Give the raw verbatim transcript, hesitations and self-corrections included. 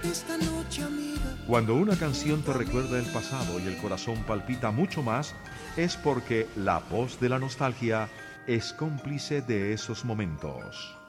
esta noche, amiga. Cuando una canción te recuerda el pasado y el corazón palpita mucho más, es porque la voz de la nostalgia es cómplice de esos momentos.